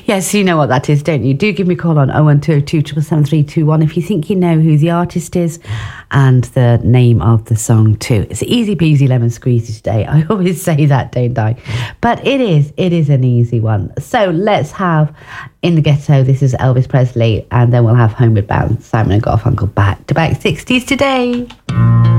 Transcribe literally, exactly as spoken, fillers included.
Yes, you know what that is, don't you? Do give me a call on oh one two oh two, seven seven three two one if you think you know who the artist is and the name of the song too. It's easy peasy lemon squeezy today. I always say that, don't I? But it is, it is an easy one. So let's have In the Ghetto. This is Elvis Presley, and then we'll have Homeward Bound, Simon and Garfunkel, back to back sixties today.